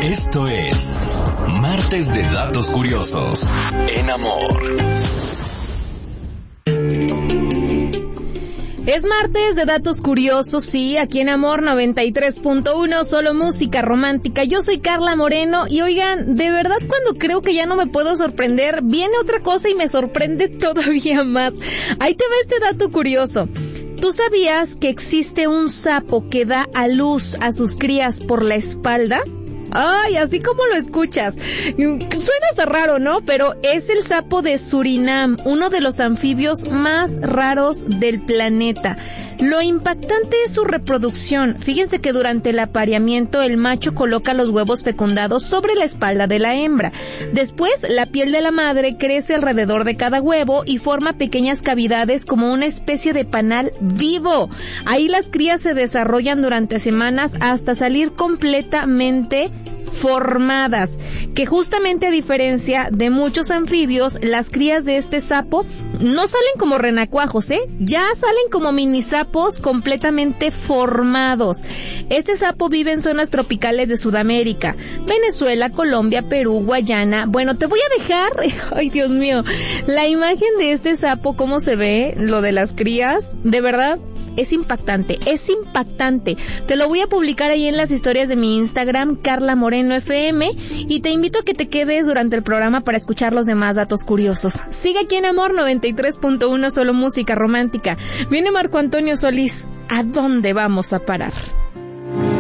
Esto es Martes de Datos Curiosos en Amor. Es martes de Datos Curiosos, sí, aquí en Amor 93.1, solo música romántica. Yo soy Carla Moreno y oigan, de verdad cuando creo que ya no me puedo sorprender, viene otra cosa y me sorprende todavía más. Ahí te va este dato curioso. ¿Tú sabías que existe un sapo que da a luz a sus crías por la espalda? Ay, así como lo escuchas. Suena hasta raro, ¿no? Pero es el sapo de Surinam, uno de los anfibios más raros del planeta. Lo impactante es su reproducción. Fíjense que durante el apareamiento el macho coloca los huevos fecundados sobre la espalda de la hembra. Después, la piel de la madre crece alrededor de cada huevo y forma pequeñas cavidades como una especie de panal vivo. Ahí las crías se desarrollan durante semanas hasta salir completamente formadas, que justamente a diferencia de muchos anfibios, las crías de este sapo no salen como renacuajos, ya salen como mini sapos completamente formados. Este sapo vive en zonas tropicales de Sudamérica, Venezuela, Colombia, Perú, Guayana. Bueno, te voy a dejar, ay Dios mío, la imagen de este sapo, cómo se ve, lo de las crías, de verdad, es impactante. Te lo voy a publicar ahí en las historias de mi Instagram, Carla Moreno FM, y te invito a que te quedes durante el programa para escuchar los demás datos curiosos. Sigue aquí en Amor 93.1, solo música romántica. Viene Marco Antonio Solís. ¿A dónde vamos a parar?